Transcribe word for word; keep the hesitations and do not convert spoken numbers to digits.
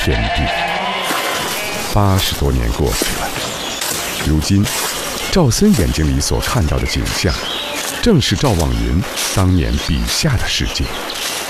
天地。八十多年过去了，如今赵森眼睛里所看到的景象，正是赵望云当年笔下的世界。